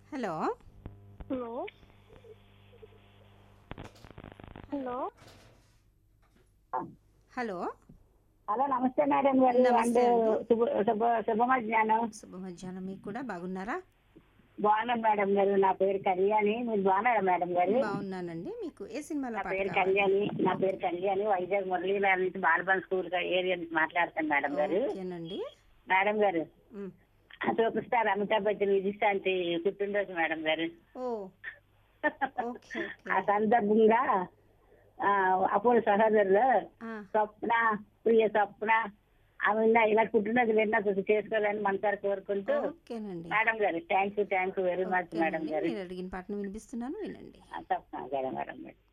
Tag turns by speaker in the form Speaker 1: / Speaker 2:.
Speaker 1: Hello.
Speaker 2: Hello. Hello.
Speaker 1: Hello.
Speaker 3: Hello నమస్తే madam గారు
Speaker 1: నమస్తే అండి.
Speaker 3: శుభ మధ్యాహ్నం.
Speaker 1: శుభ మధ్యాహ్నం. మీకు కూడా బాగున్నారా?
Speaker 3: బాగున్నాం మేడం గారు. నా పేరు కళ్యాణి. మీరు బాగున్నారా మేడం గారు?
Speaker 1: బాగున్నానండి. మీకు ఏ సినిమాలో
Speaker 3: నా
Speaker 1: పాట
Speaker 3: పేరు
Speaker 1: కావాలి?
Speaker 3: కళ్యాణి. వైజాగ్ మురళీనగర్ నుంచి బాలబన్ స్కూల్ ఏరియా నుంచి మాట్లాడతాను మేడం గారు.
Speaker 1: ఓకేనండి.
Speaker 3: మేడం గారు
Speaker 1: మ్.
Speaker 3: సూపర్ స్టార్ అమితాబ్ బచ్చన్ విజయశాంతి పుట్టినరోజు మేడం గారు.
Speaker 1: ఓ ఓకే ఓకే.
Speaker 3: ఆ సందర్భంగా అపోలో సహోదరులు
Speaker 1: ఆ,
Speaker 3: స్వప్న, ప్రియ స్వప్న ఆమె ఇలా పుట్టినరోజు విన్నా చేసుకోవాలని మనసారి కోరుకుంటూ
Speaker 1: ఓకేనండి.
Speaker 3: మేడం గారు thank you very much madam
Speaker 1: ఓకేనండి.
Speaker 3: గారు.
Speaker 1: మీరు అడిగిన పాటను వినిపిస్తున్నాను, వినండి.
Speaker 3: తప్పకుండా మేడం గారు.